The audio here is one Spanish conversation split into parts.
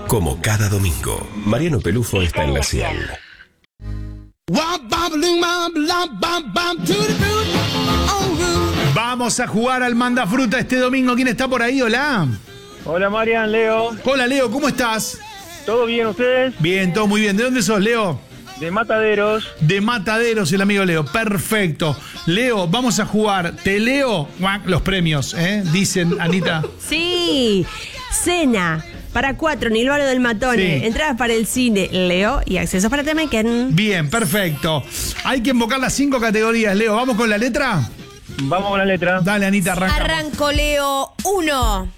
Como cada domingo, Mariano Pelufo está en la 100. Vamos a jugar al Manda Fruta este domingo. ¿Quién está por ahí? Hola. Hola Marian, Leo. Hola Leo, ¿cómo estás? ¿Todo bien ustedes? Bien, todo muy bien. ¿De dónde sos, Leo? De Mataderos. De Mataderos, el amigo Leo. Perfecto. Leo, vamos a jugar. Te leo los premios, dicen Anita. Sí. Cena para 4 en el barrio del Matone. Sí. Entradas para el cine, Leo, y accesos para Temeken. Bien, perfecto. Hay que invocar las 5 categorías, Leo. ¿Vamos con la letra? Vamos con la letra. Dale, Anita, arranca. Arranco, Leo. 1.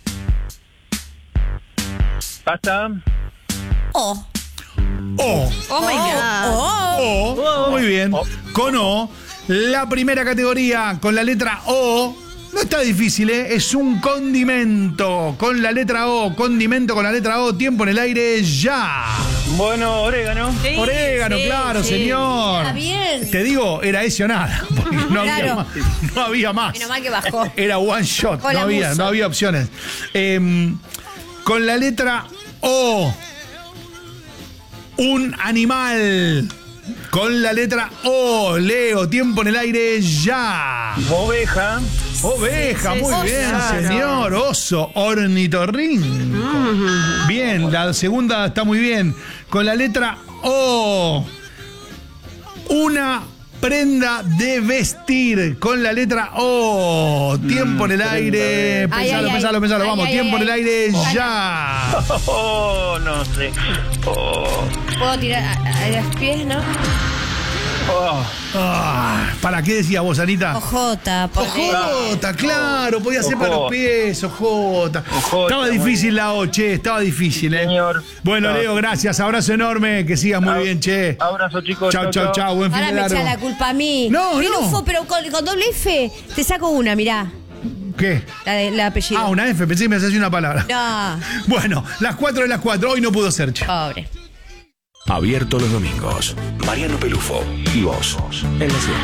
Pasa. O. O. Oh my God. O. Muy bien. Con O. La primera categoría con la letra O. No está difícil, ¿eh? Es un condimento. Con la letra O. Condimento con la letra O. Tiempo en el aire ya. Bueno, orégano. Sí, Orégano, sí, claro, sí. señor. Está bien. Te digo, era ese o nada. Porque no, Claro. había más, no había más. Menos mal que bajó. Era one shot. Hola, Muso. No había opciones. Con la letra O. Un animal. Con la letra O. Leo, tiempo en el aire ya. Oveja. Oveja, Sí, muy oso. bien, Claro. señor. Oso, ornitorrinco. Bien, la segunda está muy bien. Con la letra O. Una prenda de vestir. Con la letra O. Tiempo en el aire. Ay, Pensalo, ay, pensalo, ay. pensalo. Ay, Vamos, ay, tiempo ay, en el ay. aire ya. Oh, no sé. Oh. Puedo tirar a los pies, ¿no? Oh. ¿Para qué decías vos, Anita? Ojota, Ojota, claro, podía ser para los Ojota. pies, Ojota. Ojota, Estaba muy difícil la O, che, estaba difícil, Señor. Bueno, No. Leo, gracias, abrazo enorme, que sigas muy bien, che. Abrazo, chicos. Chau, chau, chau, buen fin Ahora de me largo. echa la culpa a mí. No, Pelufo, no. pero con doble F te saco una, mirá. ¿Qué? La apellido. Una F, pensé que me hacías una palabra. No, Bueno, las 4 de las 4, hoy no pudo ser, che. pobre. Abierto los domingos. Mariano Pelufo y vos en la 100.